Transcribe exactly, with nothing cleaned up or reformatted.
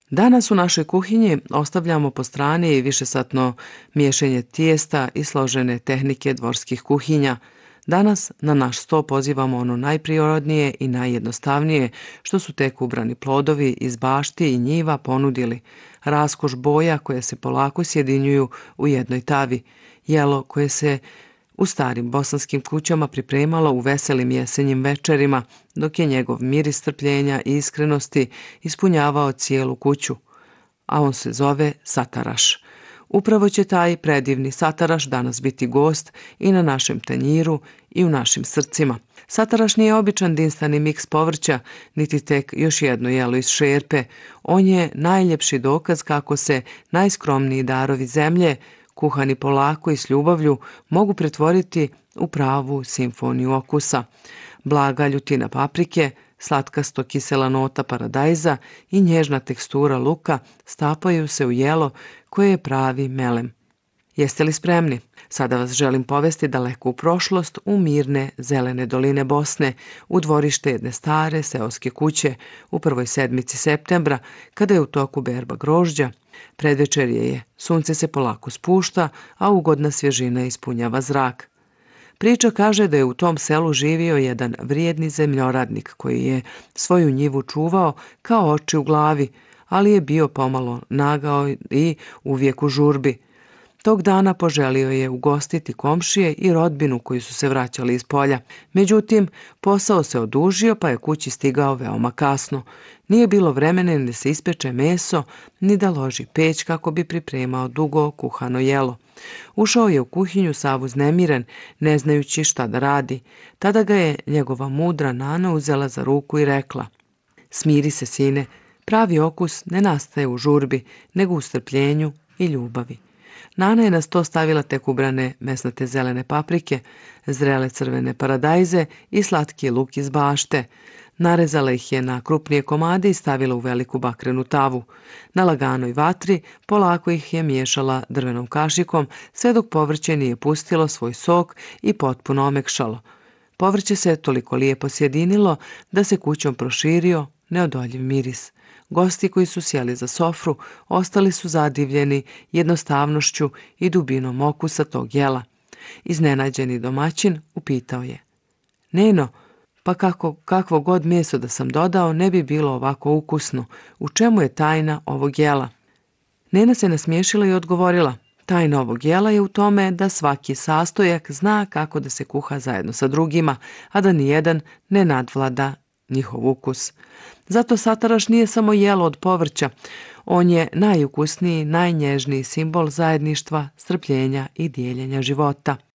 Danas u našoj kuhinji ostavljamo po strani višesatno miješanje tijesta i složene tehnike dvorskih kuhinja. Danas na naš sto pozivamo ono najprirodnije i najjednostavnije što su tek ubrani plodovi iz bašti i njiva ponudili. Raskoš boja koje se polako sjedinjuju u jednoj tavi, jelo koje se u starim bosanskim kućama pripremalo u veselim jesenjim večerima, dok je njegov miris strpljenja i iskrenosti ispunjavao cijelu kuću. A on se zove sataraš. Upravo će taj predivni sataraš danas biti gost i na našem tanjiru i u našim srcima. Sataraš nije običan dinstani miks povrća, niti tek još jedno jelo iz šerpe. On je najljepši dokaz kako se najskromniji darovi zemlje, kuhani polako i s ljubavlju, mogu pretvoriti u pravu simfoniju okusa. Blaga ljutina paprike, slatkasto kisela nota paradajza i nježna tekstura luka stapaju se u jelo koje je pravi melem. Jeste li spremni? Sada vas želim povesti daleko u prošlost, u mirne zelene doline Bosne, u dvorište jedne stare seoske kuće, u prvoj sedmici septembra, kada je u toku berba grožđa. Predvečerje je, sunce se polako spušta, a ugodna svježina ispunjava zrak. Priča kaže da je u tom selu živio jedan vrijedni zemljoradnik koji je svoju njivu čuvao kao oči u glavi, ali je bio pomalo nagao i uvijek u žurbi. Tog dana poželio je ugostiti komšije i rodbinu koji su se vraćali iz polja. Međutim, posao se odužio pa je kući stigao veoma kasno. Nije bilo vremena ni da se ispeče meso, ni da loži peć kako bi pripremao dugo kuhano jelo. Ušao je u kuhinju sav uznemiren, ne znajući šta da radi. Tada ga je njegova mudra nana uzela za ruku i rekla: "Smiri se, sine, pravi okus ne nastaje u žurbi, nego u strpljenju i ljubavi." Nana je na sto stavila tek ubrane mesnate zelene paprike, zrele crvene paradajze i slatki luk iz bašte. Narezala ih je na krupnije komade i stavila u veliku bakrenu tavu. Na laganoj vatri polako ih je miješala drvenom kašikom, sve dok povrće nije pustilo svoj sok i potpuno omekšalo. Povrće se toliko lijepo sjedinilo da se kućom proširio neodoljiv miris. Gosti koji su sjeli za sofru ostali su zadivljeni jednostavnošću i dubinom okusa tog jela. Iznenađeni domaćin upitao je: "Neno, pa kako, kakvo god meso da sam dodao ne bi bilo ovako ukusno. U čemu je tajna ovog jela?" Nena se nasmiješila i odgovorila: "Tajna ovog jela je u tome da svaki sastojak zna kako da se kuha zajedno sa drugima, a da nijedan ne nadvlada njihov ukus. Zato sataraš nije samo jelo od povrća, on je najukusniji, najnježniji simbol zajedništva, strpljenja i dijeljenja života."